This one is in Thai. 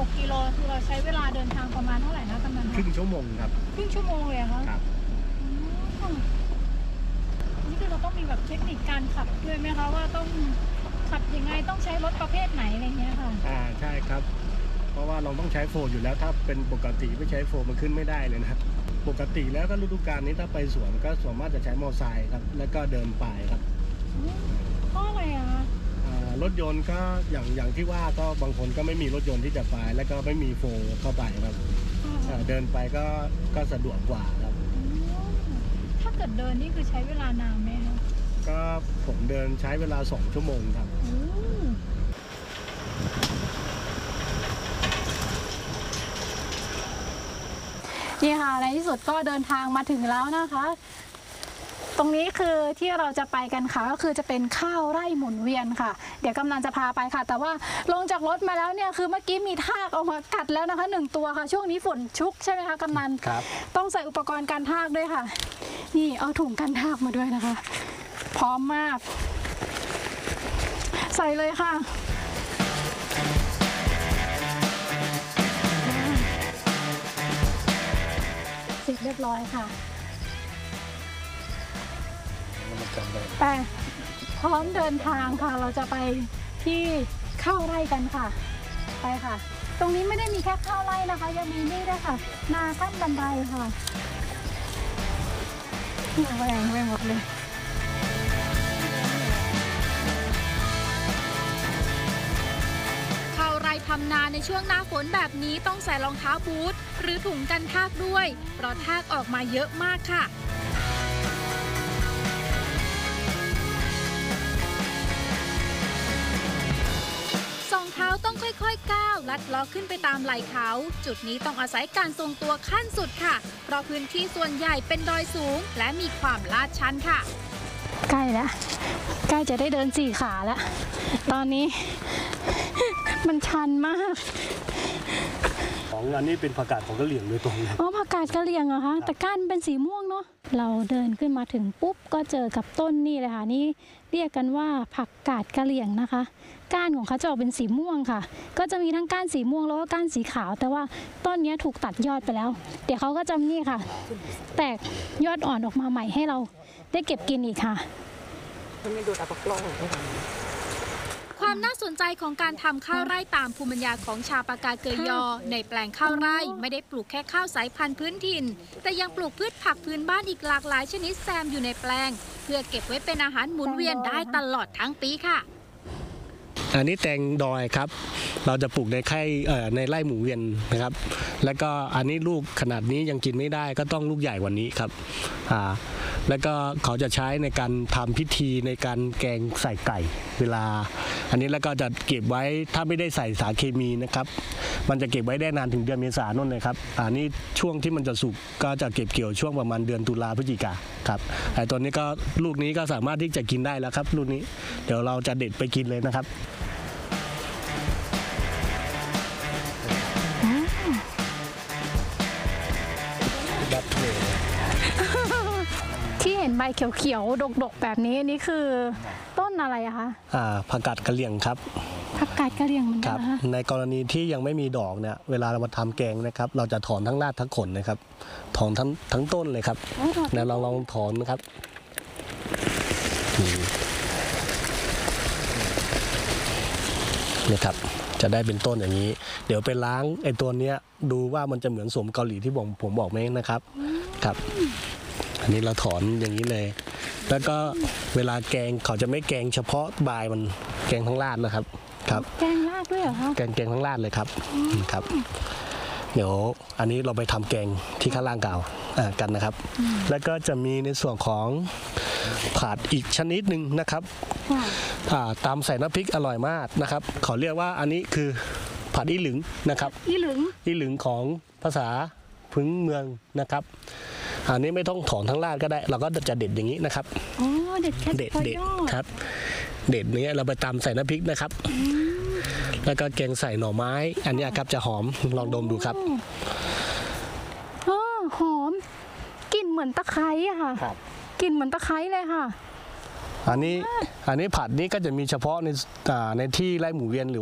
6 กิโลคือเราใช้เวลาเดินทางประมาณเท่าไหร่นะกำนันครึ่งชั่วโมงครับครึ่งชั่วโมงเลยครับนี่คือเราต้องมีแบบเทคนิคการขับด้วยไหมคะว่าต้องขับยังไงต้องใช้รถประเภทไหนอะไรเงี้ยค่ะใช่ครับเพราะว่าเราต้องใช้โฟร์อยู่แล้วถ้าเป็นปกติไม่ใช้โฟร์มันขึ้นไม่ได้เลยนะปกติแล้วก็ฤดูกาลนี้ถ้าไปสวนก็ส่วนมากจะใช้มอเตอร์ไซค์ครับแล้วก็เดินป่ายครับเพราะอะไรอะรถยนต์ก็อย่างที่ว่าก็บางคนก็ไม่มีรถยนต์ที่จะไปแล้วก็ไม่มีโฟร์เข้าไปครับเดินไปก็สะดวกกว่าครับถ้าเกิดเดินนี่คือใช้เวลานานไหมคะก็ผมเดินใช้เวลา2 ชั่วโมงครับนี่ค่ะในที่สุดก็เดินทางมาถึงแล้วนะคะตรงนี้คือที่เราจะไปกันค่ะก็คือจะเป็นข้าวไร่หมุนเวียนค่ะเดี๋ยวกำนันจะพาไปค่ะแต่ว่าลงจากรถมาแล้วเนี่ยคือเมื่อกี้มีทากออกมากัดแล้วนะคะ1 ตัวค่ะช่วงนี้ฝนชุกใช่ไหมคะกำนันครับต้องใส่อุปกรณ์กันทากด้วยค่ะนี่เอาถุงกันทากมาด้วยนะคะพร้อมมากใส่เลยค่ะเสร็จเรียบร้อยค่ะไปพร้อมเดินทางค่ะเราจะไปที่ข้าวไร่กันค่ะไปค่ะตรงนี้ไม่ได้มีแค่ข้าวไร่นะคะยังมีนี่ด้วยค่ะนาขั้นบันไดค่ะแหวงไปหมดเลยข้าวไร่ทำนาในช่วงหน้าฝนแบบนี้ต้องใส่รองเท้าบูทหรือถุงกันทากด้วยเพราะทากออกมาเยอะมากค่ะเท้าต้องค่อยๆก้าวลัดเลาะขึ้นไปตามไหล่เขาจุดนี้ต้องอาศัยการทรงตัวขั้นสุดค่ะเพราะพื้นที่ส่วนใหญ่เป็นดอยสูงและมีความลาดชันค่ะใกล้แล้วใกล้จะได้เดิน4 ขาแล้วตอนนี้มันชันมากของอันนี้เป็นผักกาดของกะเหรี่ยงโดยตรงนะผักกาดกะเหรี่ยงเหรอคะแต่ก้านเป็นสีม่วงเนาะเราเดินขึ้นมาถึงปุ๊บก็เจอกับต้นนี่เลยค่ะนี่เรียกกันว่าผักกาดกะเหรี่ยงนะคะก้านของเขาจะออกเป็นสีม่วงค่ะก็จะมีทั้งก้านสีม่วงแล้วก็ก้านสีขาวแต่ว่าต้นนี้ถูกตัดยอดไปแล้วเดี๋ยวเขาก็จะนี่ค่ะแตกยอดอ่อนออกมาใหม่ให้เราได้เก็บกินอีกค่ะไม่ดูดอับกล้องความน่าสนใจของการทำข้าวไร่ตามภูมิปัญญาของชาวปากาเกยยอในแปลงข้าวไร่ไม่ได้ปลูกแค่ข้าวสายพันธุ์พื้นถิ่นแต่ยังปลูกพืชผักพื้นบ้านอีกหลากหลายชนิดแซมอยู่ในแปลงเพื่อเก็บไว้เป็นอาหารหมุนเวียนได้ตลอดทั้งปีค่ะอันนี้แตงดอยครับเราจะปลูกในในไร่หมูเวียนนะครับแล้วก็อันนี้ลูกขนาดนี้ยังกินไม่ได้ก็ต้องลูกใหญ่กว่านี้ครับแล้วก็เขาจะใช้ในการทำพิธีในการแกงใส่ไก่เวลาอันนี้แล้วก็จะเก็บไว้ถ้าไม่ได้ใส่สารเคมีนะครับมันจะเก็บไว้ได้นานถึงเดือนเมษายนนู่นเลยครับอันนี้ช่วงที่มันจะสุกก็จะเก็บเกี่ยวช่วงประมาณเดือนตุลาพฤศจิกาครับแต่ตัวนี้ก็ลูกนี้ก็สามารถที่จะกินได้แล้วครับลูกนี้เดี๋ยวเราจะเด็ดไปกินเลยนะครับที่เห็นใบเขียวๆดกๆแบบนี้นี่คือต้นอะไรอะคะผักกาดกะเหรี่ยงครับผักกาดกะเหรี่ยงเหมือนกันนะคะในกรณีที่ยังไม่มีดอกเนี่ยเวลาเรามาทำแกงนะครับเราจะถอนทั้งรากทั้งขนนะครับถอนทั้งต้นเลยครับแล้วลองถอนนะครับนี่ครับจะได้เป็นต้นอย่างนี้เดี๋ยวไปล้างไอ้ตัวเนี้ยดูว่ามันจะเหมือนสมเกาหลีที่ผมบอกไหมนะครับครับอันนี้เราถอนอย่างนี้เลยแล้วก็เวลาแกงเขาจะไม่แกงเฉพาะใบมันแกงทั้งรากนะครับครับแกงรากด้วยเหรอคะแกงทั้งรากเลยครับครับเดี๋ยวอันนี้เราไปทำแกงที่ข้างล่างเก่ากันนะครับแล้วก็จะมีในส่วนของผัดอีกชนิดหนึ่งนะครับตามใส่น้ำพริกอร่อยมากนะครับเขาเรียกว่าอันนี้คือผัดอีหลึงนะครับอีหลึงของภาษาพื้นเมืองนะครับอันนี้ไม่ต้องถอนทั้งรากก็ได้เราก็จะเด็ดอย่างนี้นะครับเด็ดแค่เด็ดครับเด็ดนี้เราไปตำใส่น้ำพริกนะครับแล้วก็แกงใส่หน่อไม้อันนี้ครับจะหอมลองดมดูครับหอมกลิ่นเหมือนตะไคร้อะค่ะกลิ่นเหมือนตะไคร้เลยค่ะอันนี้ผัดนี้ก็จะมีเฉพาะในที่ไร่หมูเวียนหรือ